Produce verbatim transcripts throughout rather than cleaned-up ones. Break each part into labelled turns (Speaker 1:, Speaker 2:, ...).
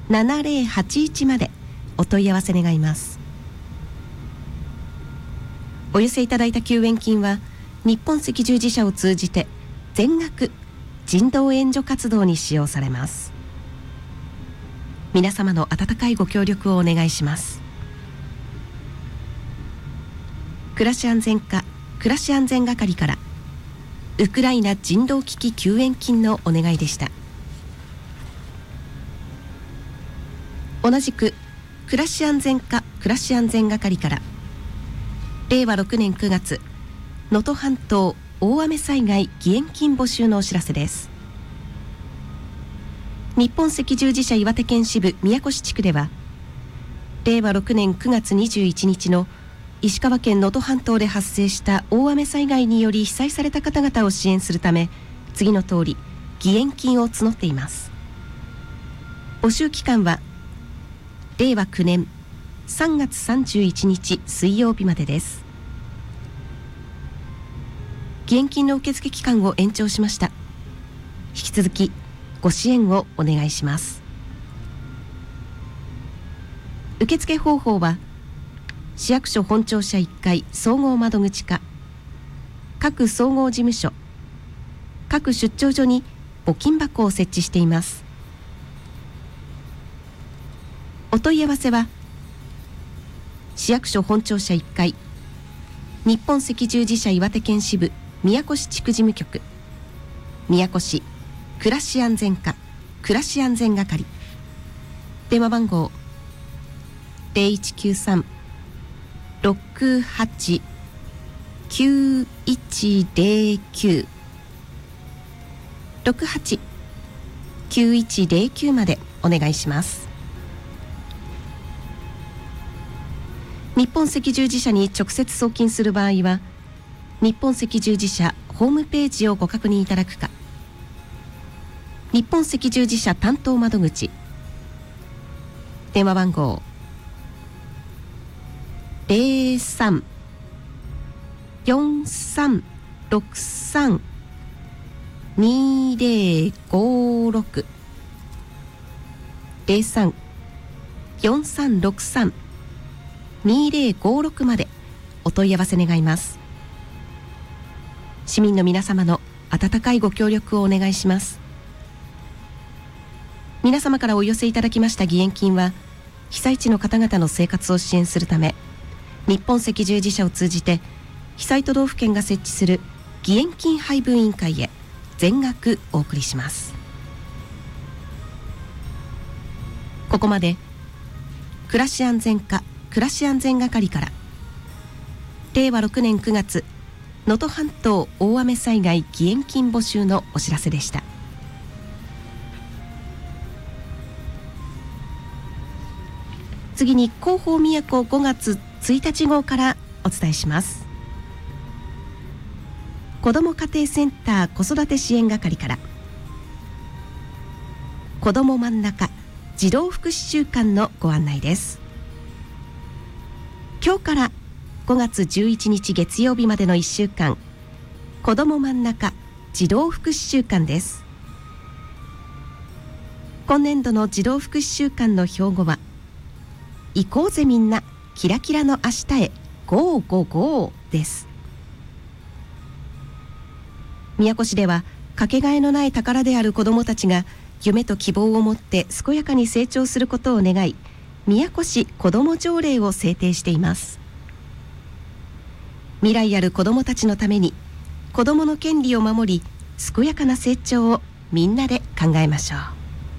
Speaker 1: ななゼロはちいちまでお問い合わせ願います。お寄せいただいた救援金は日本赤十字社を通じて全額人道援助活動に使用されます。皆様の温かいご協力をお願いします。暮らし安全課暮らし安全係からウクライナ人道危機救援金のお願いでした。同じく暮らし安全課暮らし安全係かられいわろくねんくがつ能登半島大雨災害義援金募集のお知らせです。日本赤十字社岩手県支部宮古市地区ではれいわろくねんくがつにじゅういちにちの石川県能登半島で発生した大雨災害により被災された方々を支援するため次の通り義援金を募っています。募集期間はれいわきゅうねんさんがつさんじゅういちにち水曜日までです。義援金の受付期間を延長しました。引き続きご支援をお願いします。受付方法は市役所本庁舎いっかい総合窓口課各総合事務所各出張所に募金箱を設置しています。お問い合わせは市役所本庁舎いっかい日本赤十字社岩手県支部宮古市地区事務局宮古市暮らし安全課暮らし安全係電話番号 ゼロいちきゅうさん ろくはち きゅういちゼロきゅう ろくはち きゅういちゼロきゅうまでお願いします。日本赤十字社に直接送金する場合は日本赤十字社ホームページをご確認いただくか日本赤十字社担当窓口電話番号ゼロさん よんさんろくさん にゼロごろく ゼロさん よんさんろくさん にゼロごろくまでお問い合わせ願います。市民の皆様の温かいご協力をお願いします。皆様からお寄せいただきました義援金は被災地の方々の生活を支援するため日本赤十字社を通じて被災都道府県が設置する義援金配分委員会へ全額お送りします。ここまで暮らし安全課暮らし安全係かられいわろくねんくがつ能登半島大雨災害義援金募集のお知らせでした。次に広報宮古ごがつついたち号からお伝えします。子ども家庭センター子育て支援係から子ども真ん中児童福祉週間のご案内です。今日からごがつじゅういちにち月曜日までのいっしゅうかん子ども真ん中児童福祉週間です。今年度の児童福祉週間の標語は行こうぜみんなキラキラの明日へゴーゴーゴーです。宮古市ではかけがえのない宝である子どもたちが夢と希望を持って健やかに成長することを願い宮古市子ども条例を制定しています。未来ある子どもたちのために子どもの権利を守り健やかな成長をみんなで考えましょう。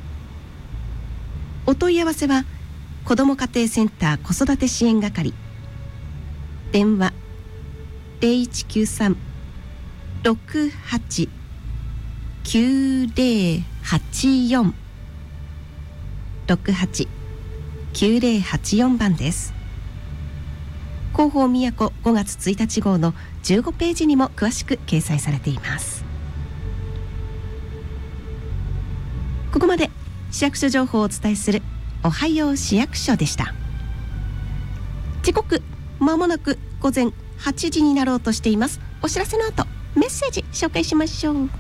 Speaker 1: お問い合わせは子ども家庭センター子育て支援係電話ゼロいちきゅうさん ろくはち きゅうゼロはちよん ろくはち きゅうゼロはちよん番です。広報宮古ごがつついたち号のじゅうごページにも詳しく掲載されています。ここまで市役所情報をお伝えするおはよう市役所でした。時刻まもなくごぜんはちじになろうとしています。お知らせの後メッセージ紹介しましょう。